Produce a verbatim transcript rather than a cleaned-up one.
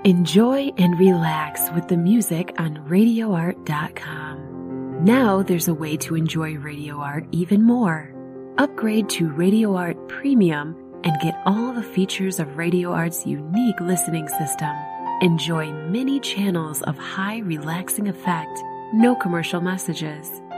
Enjoy and relax with the music on radio art dot com. Now there's a way to enjoy Radio Art even more. Upgrade to Radio Art Premium and get all the features of Radio Art's unique listening system. Enjoy many channels of high relaxing effect, no commercial messages,